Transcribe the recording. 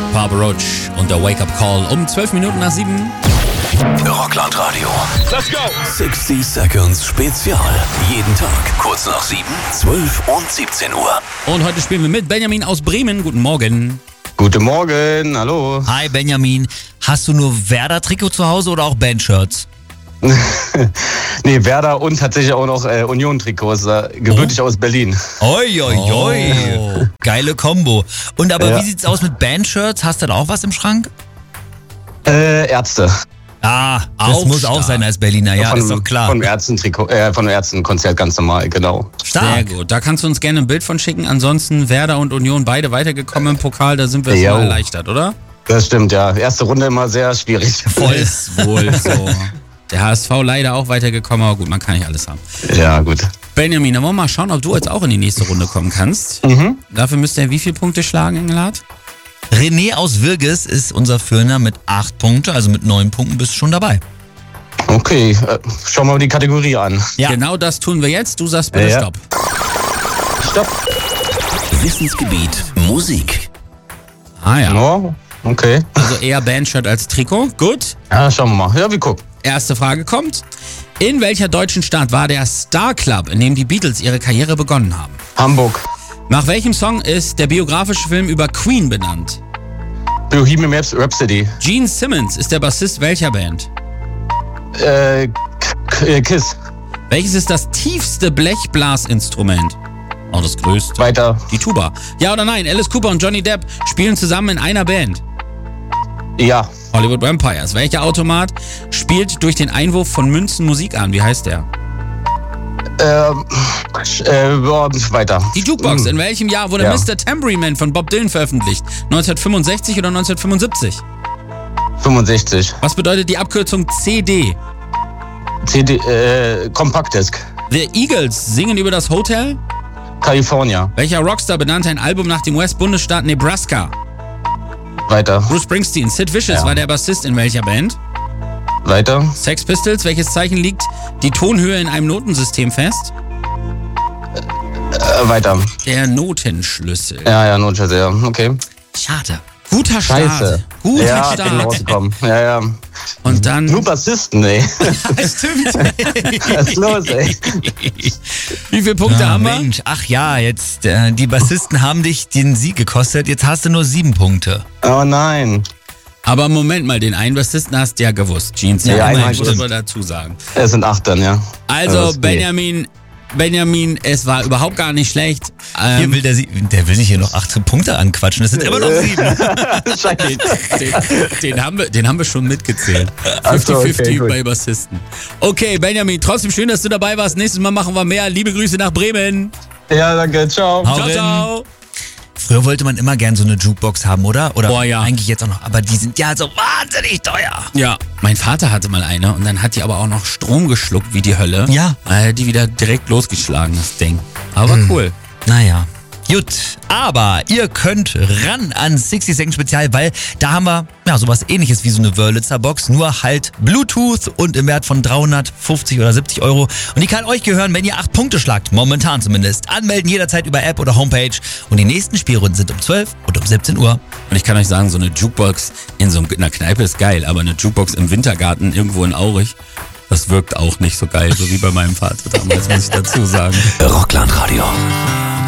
Papa Roach und der Wake Up Call um 12 Minuten nach 7. Rockland Radio. Let's go! 60 Seconds Spezial. Jeden Tag kurz nach 7, 12 und 17 Uhr. Und heute spielen wir mit Benjamin aus Bremen. Guten Morgen. Guten Morgen, hallo. Hi Benjamin, hast du nur Werder-Trikot zu Hause oder auch Bandshirts? Nee, Werder und tatsächlich auch noch Union-Trikots, gebürtig aus Berlin. Oi, oi, oi. Oh. Geile Kombo. Und aber Ja. wie sieht's aus mit Bandshirts? Hast du da auch was im Schrank? Ärzte. Ah, das Auch muss stark. auch sein als Berliner, ja, ist doch klar. Von Ärzten-Konzert ganz normal, genau. Sehr Stark. gut. Da kannst du uns gerne ein Bild von schicken. Ansonsten Werder und Union beide weitergekommen im Pokal. Da sind wir schon Jo. mal erleichtert, oder? Das stimmt, ja. Erste Runde immer sehr schwierig. Ist wohl so. Der HSV leider auch weitergekommen, aber gut, man kann nicht alles haben. Ja, gut. Benjamin, dann wollen wir mal schauen, ob du jetzt auch in die nächste Runde kommen kannst. Dafür müsst ihr wie viele Punkte schlagen, Engelhardt? René aus Wirges ist unser Führender mit 8 Punkte, also mit 9 Punkten bist du schon dabei. Okay, schauen wir mal die Kategorie an. Ja. Genau das tun wir jetzt. Du sagst bitte Ja. Stopp. Stopp. Wissensgebiet Musik. Ah ja. Oh, okay. Also eher Bandshirt als Trikot. Gut. Ja, schauen wir mal. Ja, wir gucken. Erste Frage kommt. In welcher deutschen Stadt war der Star Club, in dem die Beatles ihre Karriere begonnen haben? Hamburg. Nach welchem Song ist der biografische Film über Queen benannt? Bohemian Rhapsody. Gene Simmons ist der Bassist welcher Band? Kiss. Welches ist das tiefste Blechblasinstrument? Oh, das größte. Weiter. Die Tuba. Ja oder nein? Alice Cooper und Johnny Depp spielen zusammen in einer Band. Ja. Hollywood Vampires. Welcher Automat spielt durch den Einwurf von Münzen Musik an? Wie heißt der? Weiter. Die Jukebox. In welchem Jahr wurde Ja. Mr. Tambourine Man von Bob Dylan veröffentlicht? 1965 oder 1975? 65. Was bedeutet die Abkürzung CD? CD, Compact-Disc. The Eagles singen über das Hotel? California. Welcher Rockstar benannte ein Album nach dem US-Bundesstaat Nebraska? Weiter. Bruce Springsteen. Sid Vicious Ja. war der Bassist in welcher Band? Weiter. Sex Pistols. Welches Zeichen liegt die Tonhöhe in einem Notensystem fest? Weiter. Der Notenschlüssel. Ja, Notschüsse, ja. Okay. Schade. Guter Start. Scheiße. Guter Ja, bin Start. rausgekommen. Ja. Und dann... Nur Bassisten, ey. Stimmt. Was ist los, ey? Wie viele Punkte haben wir? Mensch, ach ja, jetzt die Bassisten haben dich den Sieg gekostet, jetzt hast du nur 7 Punkte. Oh nein. Aber Moment mal, den einen Bassisten hast du ja gewusst. Jeans, Ja, ja, einen immerhin, hab ich muss man gewusst. dazu sagen. Es sind 8 dann, ja. Also, Das ist Benjamin, es war überhaupt gar nicht schlecht. Hier will der will sich hier noch 8 Punkte anquatschen, das sind immer noch 7. Den haben wir schon mitgezählt. Ach so, 50-50 okay, gut. bei Bassisten. Okay, Benjamin, trotzdem schön, dass du dabei warst. Nächstes Mal machen wir mehr. Liebe Grüße nach Bremen. Ja, danke. Ciao. Hau Ciao, rein. ciao. Früher wollte man immer gern so eine Jukebox haben, oder? Oder Boah, ja. eigentlich jetzt auch noch, aber die sind ja so wahnsinnig teuer. Ja, mein Vater hatte mal eine und dann hat die aber auch noch Strom geschluckt wie die Hölle. Ja. Die wieder direkt losgeschlagen, das Ding. Aber cool. Naja. Gut, aber ihr könnt ran an 60 Second Spezial, weil da haben wir ja sowas ähnliches wie so eine Wurlitzer Box, nur halt Bluetooth und im Wert von 350 oder 70 Euro. Und die kann euch gehören, wenn ihr 8 Punkte schlagt, momentan zumindest. Anmelden jederzeit über App oder Homepage. Und die nächsten Spielrunden sind um 12 und um 17 Uhr. Und ich kann euch sagen, so eine Jukebox in so einer Kneipe ist geil, aber eine Jukebox im Wintergarten irgendwo in Aurich, das wirkt auch nicht so geil, so wie bei meinem Vater damals, muss ich dazu sagen. Rockland Radio.